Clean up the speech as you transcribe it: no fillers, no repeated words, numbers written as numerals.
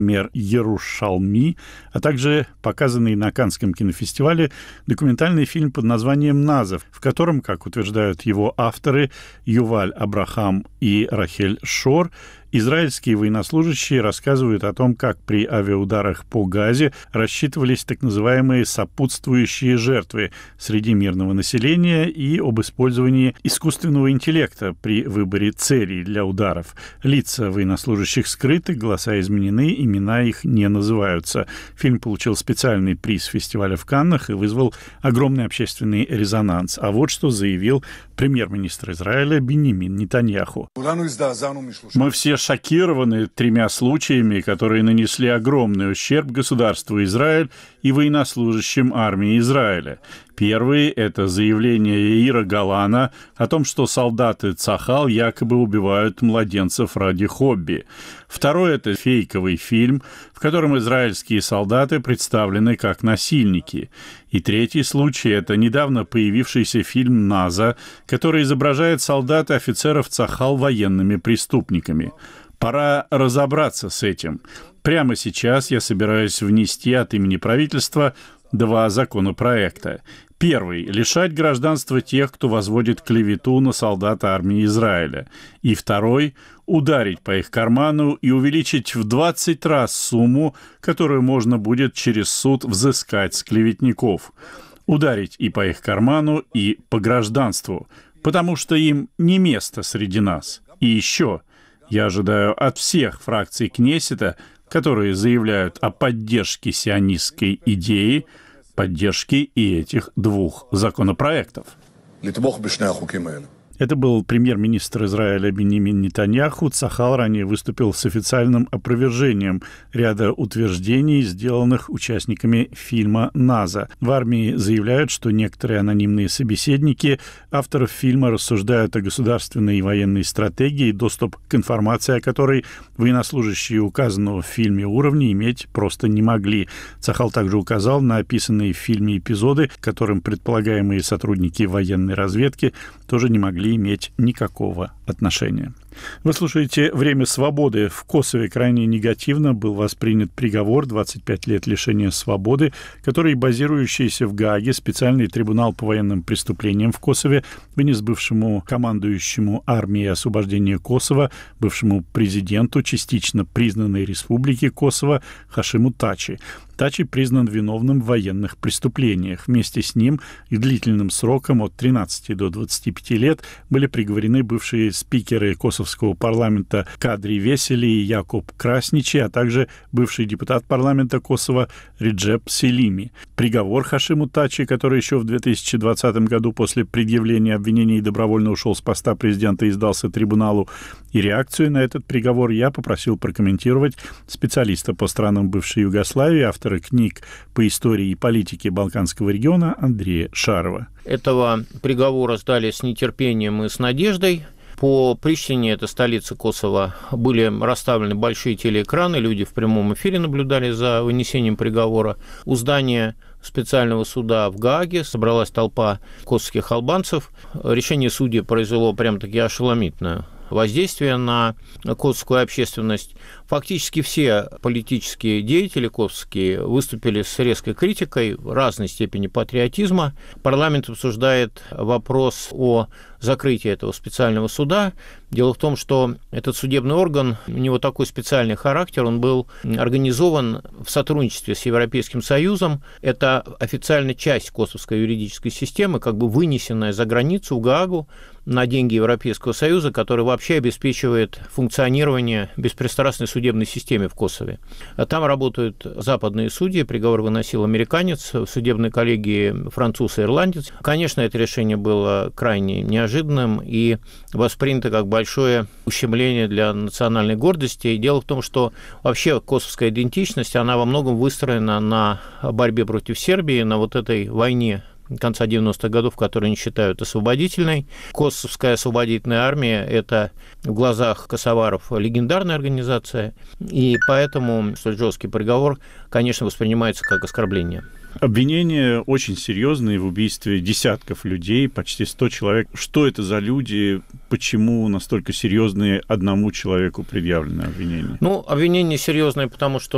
Мер Ярушалми, а также показанный на Каннском кинофестивале документальный фильм под названием «Назов», в котором, как утверждают его авторы Юваль Абрахам и Рахель Шор, израильские военнослужащие рассказывают о том, как при авиаударах по Газе рассчитывались так называемые сопутствующие жертвы среди мирного населения и об использовании искусственного интеллекта при выборе целей для ударов. Лица военнослужащих скрыты, голоса изменены, имена их не называются. Фильм получил специальный приз фестиваля в Каннах и вызвал огромный общественный резонанс. А вот что заявил премьер-министр Израиля Биньямин Нетаньяху. «Мы все шокированы 3 случаями, которые нанесли огромный ущерб государству Израиль и военнослужащим армии Израиля. Первый – это заявление Яира Голана о том, что солдаты Цахал якобы убивают младенцев ради хобби. Второй – это фейковый фильм, в котором израильские солдаты представлены как насильники. И третий случай – это недавно появившийся фильм «Наза», который изображает солдат и офицеров Цахал военными преступниками. Пора разобраться с этим. Прямо сейчас я собираюсь внести от имени правительства 2 законопроекта. Первый – лишать гражданства тех, кто возводит клевету на солдат армии Израиля. И второй – ударить по их карману и увеличить в 20 раз сумму, которую можно будет через суд взыскать с клеветников. Ударить и по их карману, и по гражданству, потому что им не место среди нас. И еще я ожидаю от всех фракций Кнессета, которые заявляют о поддержке сионистской идеи, поддержки и этих 2 законопроектов». Это был премьер-министр Израиля Биньямин Нетаньяху. Цахал ранее выступил с официальным опровержением ряда утверждений, сделанных участниками фильма «Наза». В армии заявляют, что некоторые анонимные собеседники авторов фильма рассуждают о государственной и военной стратегии, доступ к информации о которой военнослужащие указанного в фильме уровня иметь просто не могли. Цахал также указал на описанные в фильме эпизоды, к которым предполагаемые сотрудники военной разведки тоже не могли иметь никакого отношения. Вы слушаете «Время свободы». В Косове крайне негативно был воспринят приговор 25 лет лишения свободы, который, базирующийся в Гааге, специальный трибунал по военным преступлениям в Косове, вынес бывшему командующему армией освобождения Косово, бывшему президенту частично признанной республики Косово Хашиму Тачи. Тачи признан виновным в военных преступлениях. Вместе с ним и длительным сроком от 13 до 25 лет были приговорены бывшие спикеры Косовского парламента Кадри Весели и Якуб Красничи, а также бывший депутат парламента Косово Реджеп Селими. Приговор Хашиму Тачи, который еще в 2020 году после предъявления обвинений добровольно ушел с поста президента и сдался трибуналу, и реакцию на этот приговор я попросил прокомментировать специалиста по странам бывшей Югославии, автора книг по истории и политике Балканского региона Андрея Шарова. Этого приговора ждали с нетерпением и с надеждой. По Приштине, это столица Косово, были расставлены большие телеэкраны, люди в прямом эфире наблюдали за вынесением приговора. У здания специального суда в Гааге собралась толпа косовских албанцев. Решение судьи произвело прям-таки ошеломительное воздействие на косовскую общественность. Фактически все политические деятели косовские выступили с резкой критикой разной степени патриотизма. Парламент обсуждает вопрос о закрытии этого специального суда. Дело в том, что этот судебный орган, у него такой специальный характер, он был организован в сотрудничестве с Европейским Союзом. Это официальная часть косовской юридической системы, как бы вынесенная за границу, в Гаагу, на деньги Европейского Союза, который вообще обеспечивает функционирование беспристрастной судебной системы в Косове. Там работают западные судьи, приговор выносил американец, в судебной коллегии француз и ирландец. Конечно, это решение было крайне неожиданным и воспринято как большое ущемление для национальной гордости. И дело в том, что вообще косовская идентичность, она во многом выстроена на борьбе против Сербии, на вот этой войне конца 90-х годов, которые они считают освободительной. Косовская освободительная армия – это в глазах косоваров легендарная организация, и поэтому столь жесткий приговор, конечно, воспринимается как оскорбление. Обвинения очень серьезные в убийстве десятков людей, почти 100 человек. Что это за люди? Почему настолько серьезные одному человеку предъявлены обвинения? Ну, обвинения серьезные, потому что